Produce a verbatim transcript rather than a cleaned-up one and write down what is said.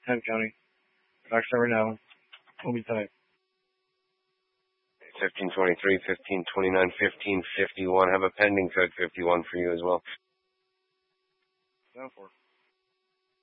Kent County. Fax number now. Will be tonight. fifteen twenty-three, fifteen twenty-nine, fifteen fifty-one. Have a pending code fifty-one for you as well. Down for.